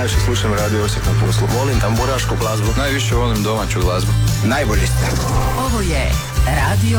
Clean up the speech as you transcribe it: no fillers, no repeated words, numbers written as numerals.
Najviše slušam Radio Osijek na poslu. Volim tamburašku glazbu. Najviše volim domaću glazbu. Najbolji ste. Ovo je Radio